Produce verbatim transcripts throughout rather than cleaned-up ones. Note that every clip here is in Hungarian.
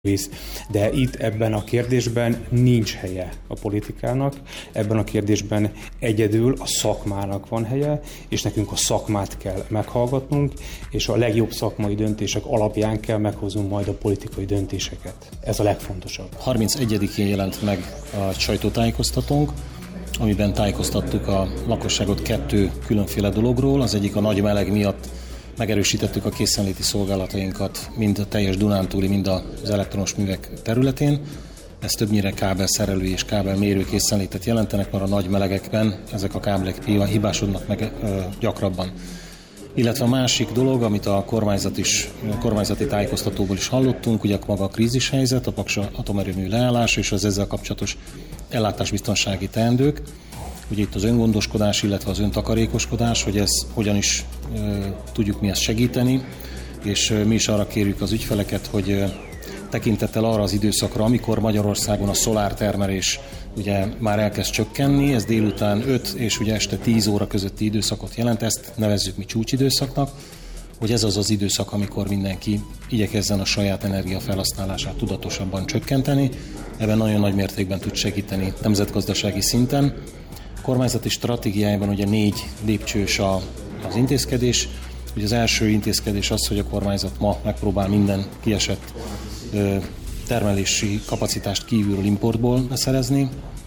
víz. De itt ebben a kérdésben nincs helye a politikának, ebben a kérdésben egyedül a szakmának van helye, és nekünk a szakmát kell meghallgatnunk, és a legjobb szakmai döntések alapján kell meghoznunk majd a politikai döntéseket. Ez a legfontosabb. harmincegyedikén jelent meg a sajtótájékoztatónk, amiben tájékoztattuk a lakosságot kettő különféle dologról. Az egyik a nagy meleg miatt megerősítettük a készenléti szolgálatainkat mind a teljes Dunántúli, mind az elektromos művek területén. Ez többnyire kábelszerelő és kábelmérő készenlétet jelentenek, mert a nagy melegekben ezek a kábelek hibásodnak meg gyakrabban. Illetve a másik dolog, amit a kormányzat is, a kormányzati tájékoztatóból is hallottunk, ugye maga a krízishelyzet, a Paks atomerőmű leállása és az ezzel kapcsolatos ellátásbiztonsági teendők. Ugye itt az öngondoskodás, illetve az öntakarékoskodás, hogy ez hogyan is e, tudjuk mi ezt segíteni, és e, mi is arra kérjük az ügyfeleket, hogy e, tekintettel arra az időszakra, amikor Magyarországon a szolártermelés ugye már elkezd csökkenni, ez délután öt és ugye este tíz óra közötti időszakot jelent, ezt nevezzük mi csúcsidőszaknak, hogy ez az az időszak, amikor mindenki igyekezzen a saját energiafelhasználását tudatosabban csökkenteni. Ebben nagyon nagy mértékben tud segíteni nemzetgazdasági szinten. A kormányzati stratégiájában ugye négy lépcsős a, az intézkedés. Ugye az első intézkedés az, hogy a kormányzat ma megpróbál minden kiesett ö, termelési kapacitást kívülről, importból beszerezni.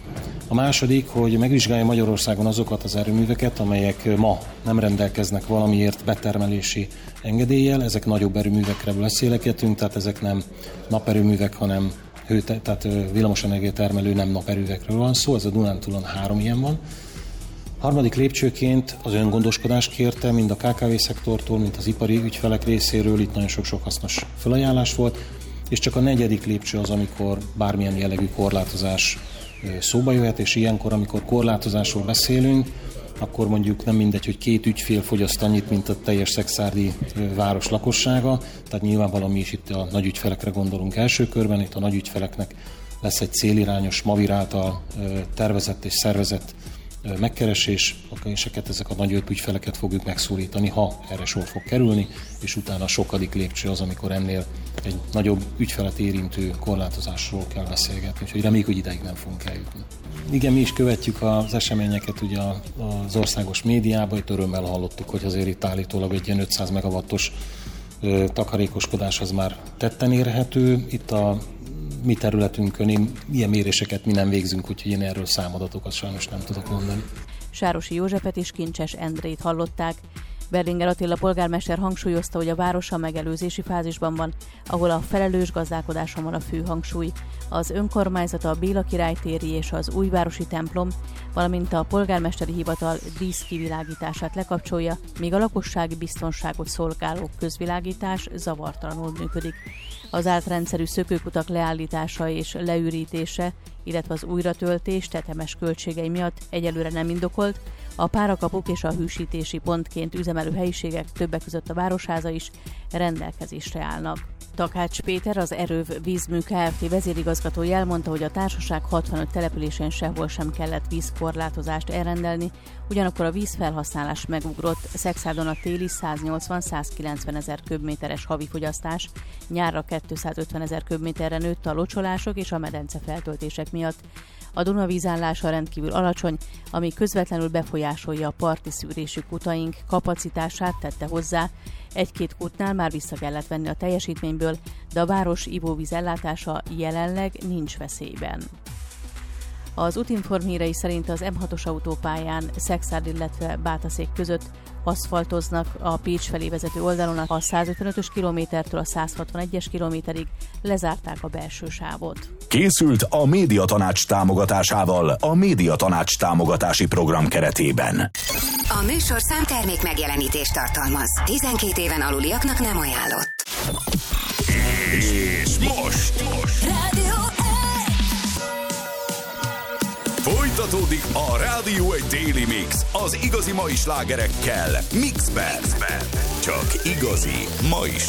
A második, hogy megvizsgálja Magyarországon azokat az erőműveket, amelyek ma nem rendelkeznek valamiért betermelési engedéllyel. Ezek nagyobb erőművekről beszélgetünk, tehát ezek nem naperőművek, hanem hő, tehát villamosenergia termelő nem naperőművekről van szó, ez a Dunántúlon három ilyen van. Harmadik lépcsőként az öngondoskodást kérte, mind a ká ká vé szektortól, mint az ipari ügyfelek részéről, itt nagyon sok-sok hasznos felajánlás volt, és csak a negyedik lépcső az, amikor bármilyen jellegű korlátozás szóba jöhet, és ilyenkor, amikor korlátozásról beszélünk, akkor mondjuk nem mindegy, hogy két ügyfél fogyaszt annyit, mint a teljes szekszárdi város lakossága, tehát nyilvánvalóan mi is itt a nagy ügyfelekre gondolunk első körben, itt a nagy ügyfeleknek lesz egy célirányos, Mavir által tervezett és szervezett megkeresés, és ezek a nagy ügyfeleket fogjuk megszólítani, ha erre sor fog kerülni, és utána a sokadik lépcső az, amikor ennél egy nagyobb ügyfelet érintő korlátozásról kell beszélgetni, úgyhogy reméljük, hogy ideig nem fogunk eljutni. Igen, mi is követjük az eseményeket ugye az országos médiában, itt örömmel hallottuk, hogy azért itt állítólag egy ilyen ötszáz megawattos takarékoskodás az már tetten érhető. Itt a mi területünkön én ilyen méréseket mi nem végzünk, úgyhogy én erről számadatokat sajnos nem tudok mondani. Sárosi Józsefet és Kincses Endrét hallották. Berlinger Attila polgármester hangsúlyozta, hogy a város a megelőzési fázisban van, ahol a felelős gazdálkodáson van a fő hangsúly. Az önkormányzat a Béla Király téri és az újvárosi templom, valamint a polgármesteri hivatal díszkivilágítását lekapcsolja, míg a lakossági biztonságot szolgáló közvilágítás zavartalanul működik. Az átrendszerű szökőkutak leállítása és leürítése, illetve az újratöltés tetemes költségei miatt egyelőre nem indokolt, a párakapuk és a hűsítési pontként üzemelő helyiségek, többek között a Városháza is rendelkezésre állnak. Takács Péter, az Erőv Vízmű Kft. Vezérigazgatója elmondta, hogy a társaság hatvanöt településen sehol sem kellett vízkorlátozást elrendelni, ugyanakkor a vízfelhasználás megugrott, Szexádon a téli száznyolcvan-százkilencven ezer köbméteres havi fogyasztás, nyárra kétszázötven ezer köbméterre nőtt a locsolások és a medence feltöltések miatt. A Duna vízállása rendkívül alacsony, ami közvetlenül befolyásolja a parti szűrésű kutaink kapacitását, tette hozzá. Egy-két kútnál már vissza kellett venni a teljesítményből, de a város ivóvíz ellátása jelenleg nincs veszélyben. Az Utinform hírei szerint az em hatos autópályán Szexárd, illetve Bátaszék között aszfaltoznak, a Pécs felé vezető oldalon a százötvenötös kilométertől a százhatvanegyes kilométerig lezárták a belső sávot. Készült a Médiatanács támogatásával a Médiatanács támogatási program keretében. A műsor számtermék megjelenítést tartalmaz. tizenkét éven aluliaknak nem ajánlott. És most! Rádió Folytatódik a Rádió egy Daily Mix az igazi mai slágerekkel Mixben. Csak igazi mai